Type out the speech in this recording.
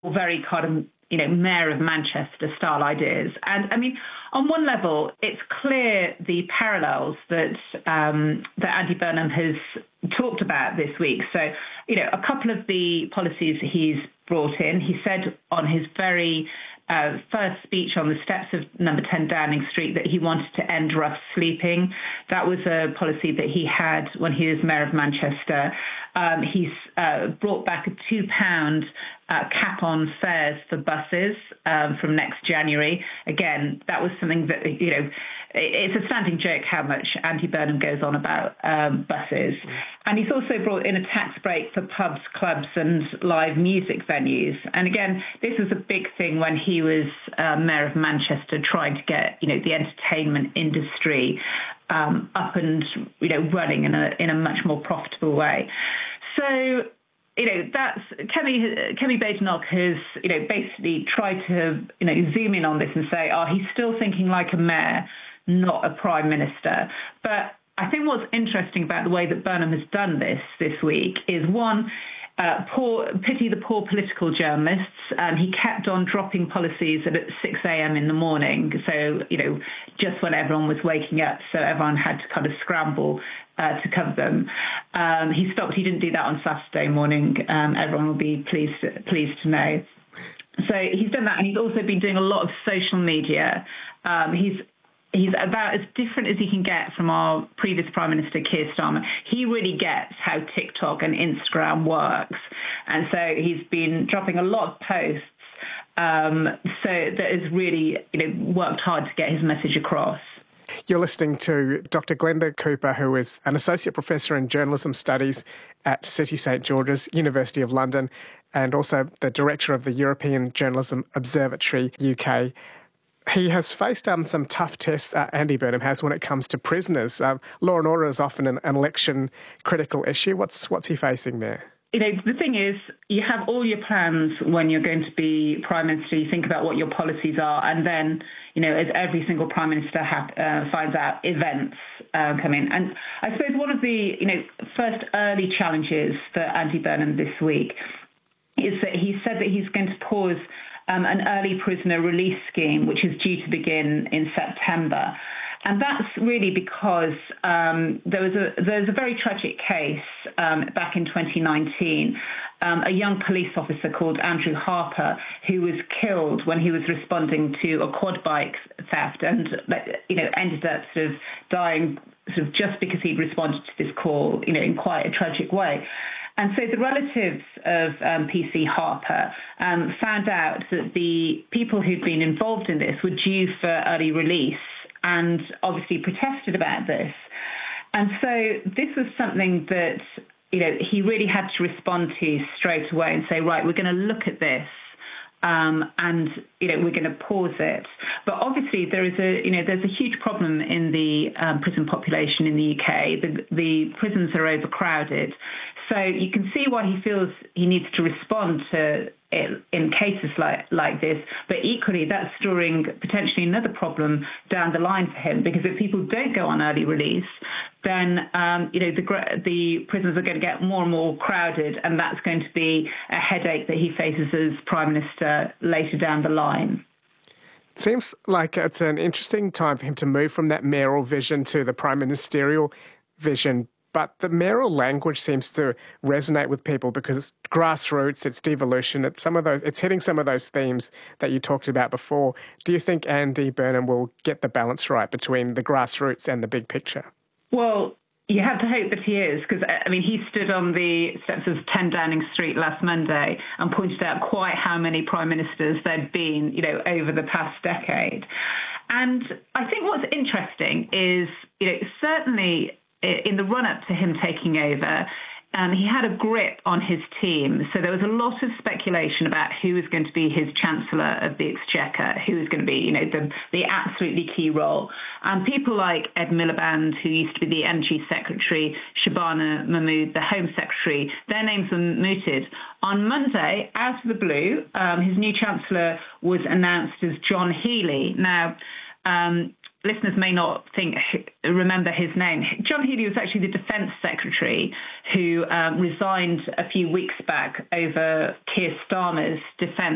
very kind of, Mayor of Manchester style ideas. And I mean, on one level, it's clear the parallels that Andy Burnham has talked about this week. So, a couple of the policies he's brought in, he said on his very first speech on the steps of number 10 Downing Street that he wanted to end rough sleeping. That was a policy that he had when he was Mayor of Manchester. He's brought back a £2 cap on fares for buses from next January. Again, that was something that, it's a standing joke how much Andy Burnham goes on about buses. And he's also brought in a tax break for pubs, clubs and live music venues. And again, this was a big thing when he was Mayor of Manchester, trying to get, the entertainment industry up and, running in a much more profitable way. So, that's Kemi Badenoch has, basically tried to, zoom in on this and say, he's still thinking like a mayor, not a prime minister. But I think what's interesting about the way that Burnham has done this week is, one, pity the poor political journalists. He kept on dropping policies at 6 a.m. in the morning. So, just when everyone was waking up, so everyone had to kind of scramble to cover them. He didn't do that on Saturday morning. Everyone will be pleased to know. So he's done that, and he's also been doing a lot of social media. He's about as different as he can get from our previous Prime Minister, Keir Starmer. He really gets how TikTok and Instagram works. And so he's been dropping a lot of posts so that has really, worked hard to get his message across. You're listening to Dr. Glenda Cooper, who is an Associate Professor in Journalism Studies at City St George's, University of London, and also the Director of the European Journalism Observatory UK. He has faced some tough tests, Andy Burnham has, when it comes to prisoners. Law and order is often an election-critical issue. What's he facing there? The thing is, you have all your plans when you're going to be Prime Minister. You think about what your policies are, and then, as every single Prime Minister finds out, events come in. And I suppose one of the, first early challenges for Andy Burnham this week is that he said that he's going to pause an early prisoner release scheme, which is due to begin in September. And that's really because there's a very tragic case back in 2019, a young police officer called Andrew Harper, who was killed when he was responding to a quad bike theft and, ended up sort of dying just because he'd responded to this call, in quite a tragic way. And so the relatives of PC Harper found out that the people who'd been involved in this were due for early release and obviously protested about this. And so this was something that, he really had to respond to straight away and say, right, we're going to look at this and, we're going to pause it. But obviously there's a huge problem in the prison population in the UK. The prisons are overcrowded. So you can see why he feels he needs to respond to it in cases like this. But equally, that's storing potentially another problem down the line for him, because if people don't go on early release, then the prisons are going to get more and more crowded, and that's going to be a headache that he faces as Prime Minister later down the line. It seems like it's an interesting time for him to move from that mayoral vision to the prime ministerial vision. But the mayoral language seems to resonate with people because it's grassroots, it's devolution, it's hitting some of those themes that you talked about before. Do you think Andy Burnham will get the balance right between the grassroots and the big picture? Well, you have to hope that he is, because, he stood on the steps of 10 Downing Street last Monday and pointed out quite how many prime ministers there'd been, over the past decade. And I think what's interesting is, certainly in the run-up to him taking over, he had a grip on his team. So there was a lot of speculation about who was going to be his Chancellor of the Exchequer, who was going to be, the absolutely key role. And people like Ed Miliband, who used to be the Energy Secretary, Shabana Mahmood, the Home Secretary, their names were mooted. On Monday, out of the blue, his new Chancellor was announced as John Healey. Now, listeners may not remember his name. John Healey was actually the Defence Secretary who resigned a few weeks back over Keir Starmer's defence